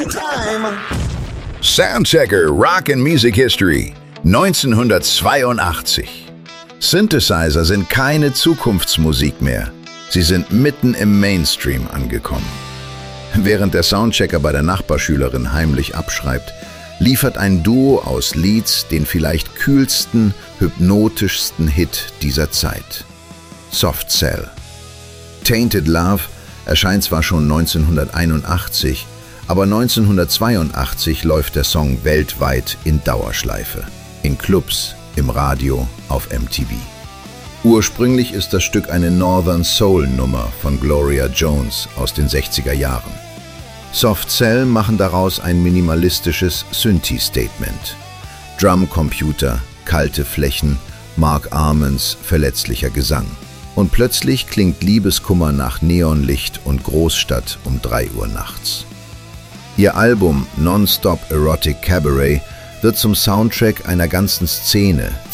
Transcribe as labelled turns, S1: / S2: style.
S1: time.
S2: Soundchecker Rock and Music History 1982. Synthesizer sind keine Zukunftsmusik mehr. Sie sind mitten im Mainstream angekommen. Während der Soundchecker bei der Nachbarschülerin heimlich abschreibt, liefert ein Duo aus Leads den vielleicht kühlsten, hypnotischsten Hit dieser Zeit. Soft Cell. Tainted Love erscheint zwar schon 1981, aber 1982 läuft der Song weltweit in Dauerschleife. In Clubs, im Radio, auf MTV. Ursprünglich ist das Stück eine Northern Soul-Nummer von Gloria Jones aus den 60er Jahren. Soft Cell machen daraus ein minimalistisches Synthi-Statement. Drumcomputer, kalte Flächen, Mark Armons verletzlicher Gesang. Und plötzlich klingt Liebeskummer nach Neonlicht und Großstadt um 3 Uhr nachts. Ihr Album Non-Stop Erotic Cabaret wird zum Soundtrack einer ganzen Szene